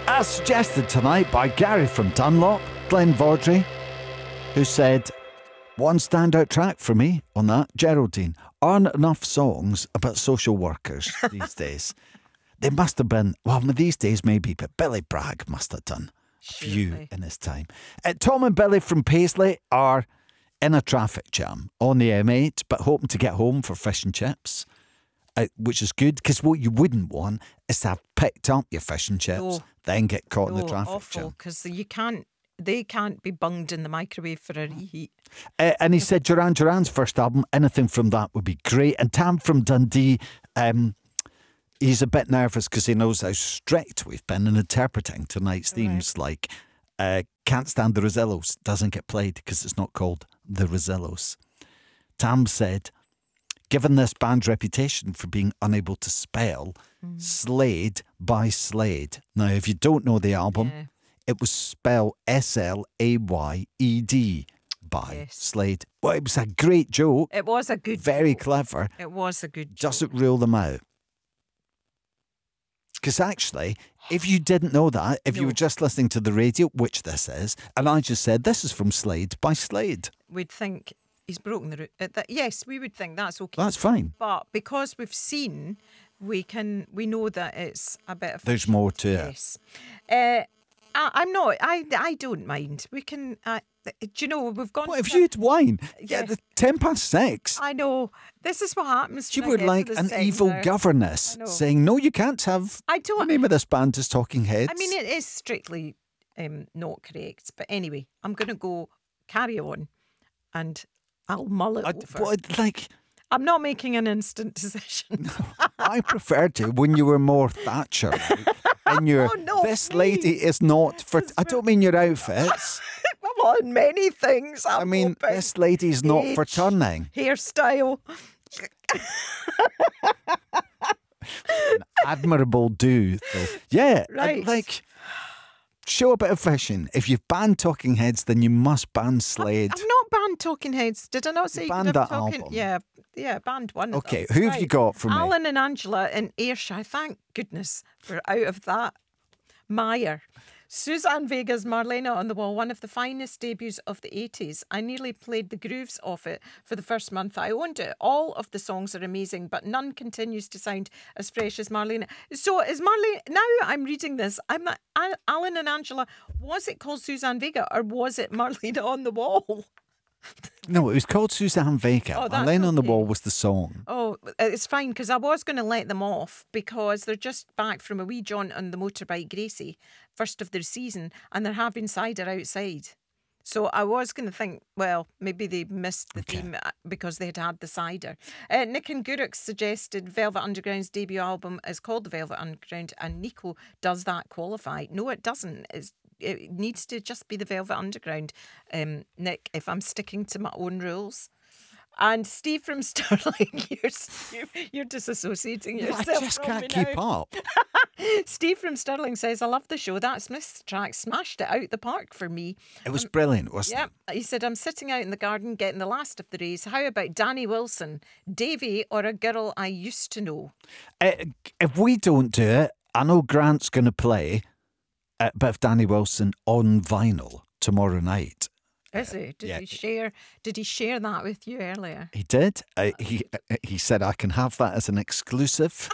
As suggested tonight by Gary from Dunlop, Glenn Vaudrey, who said, one standout track for me on that, Geraldine. Aren't enough songs about social workers these days. They must have been, well, these days maybe, but Billy Bragg must have done a few in his time. Tom and Billy from Paisley are in a traffic jam on the M8, but hoping to get home for fish and chips, which is good, because what you wouldn't want is to have picked up your fish and chips, then get caught in the traffic jam. Because they can't be bunged in the microwave for a reheat. And he said Duran Duran's first album, anything from that would be great. And Tam from Dundee, he's a bit nervous because he knows how strict we've been in interpreting tonight's themes. Like, Can't Stand the Rosillos doesn't get played because it's not called the Rosillos. Tam said, given this band's reputation for being unable to spell, Slade by Slade. Now, if you don't know the album, it was spelled Slayd by Slade. Well, it was a great joke. It was a good Very joke. clever. It was a good joke. Doesn't rule them out. Because actually, if you didn't know that, if you were just listening to the radio, which this is, and I just said, this is from Slade by Slade. We'd think he's broken the root. Yes, we would think that's okay. That's fine. But because we've seen, we know that it's a bit of... There's more to it. Yes. I don't mind. We can... do you know, we've gone... What, if you'd wine? Yeah, 6:10. I know. This is what happens. You were like an evil governess saying, no, you can't have... The name of this band is Talking Heads. I mean, it is strictly not correct. But anyway, I'm going to carry on and I'll mull it over. I'm not making an instant decision. I preferred to when you were more Thatcher. And this lady is not for... I don't mean your outfits. Well, on many things. I mean, this lady's not for turning. Hairstyle. An admirable do, though. Yeah, right. Show a bit of fishing. If you've banned Talking Heads, then you must ban Slade. I've not banned Talking Heads. Did I not say you banned that album? Yeah, banned one of them. Okay, who have you got for me? Alan and Angela in Ayrshire. Thank goodness we're out of that mire. Suzanne Vega's Marlena on the Wall, one of the finest debuts of the 80s. I nearly played the grooves off it for the first month I owned it. All of the songs are amazing, but none continues to sound as fresh as Marlena. So is Marlena... Now I'm reading this, I'm like, Alan and Angela, was it called Suzanne Vega or was it Marlena on the Wall? No, it was called Suzanne Vega. Marlena on the Wall was the song. Oh, it's fine, because I was going to let them off because they're just back from a wee jaunt on the motorbike Gracie, first of their season, and they're having cider outside. So I was going to think, well, maybe they missed the theme because they had the cider. Nick and Guruk suggested Velvet Underground's debut album is called The Velvet Underground, and Nico, does that qualify? No, it doesn't. It needs to just be the Velvet Underground, Nick, if I'm sticking to my own rules. And Steve from Stirling, you're disassociating yourself. I just can't keep up. Steve from Stirling says, I love the show. That Smiths track smashed it out the park for me. It was brilliant, wasn't it? Yeah. He said, I'm sitting out in the garden getting the last of the rays. How about Danny Wilson, Davy, or a girl I used to know? If we don't do it, I know Grant's going to play a bit of Danny Wilson on vinyl tomorrow night. Is he? Did he share that with you earlier? He did. He said I can have that as an exclusive.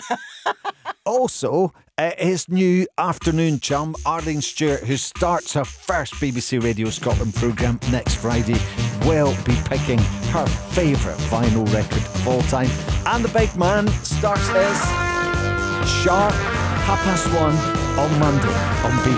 Also, his new afternoon chum, Arlene Stewart, who starts her first BBC Radio Scotland programme next Friday, will be picking her favourite vinyl record of all time. And the big man starts his sharp 1:30 on Monday on BBC.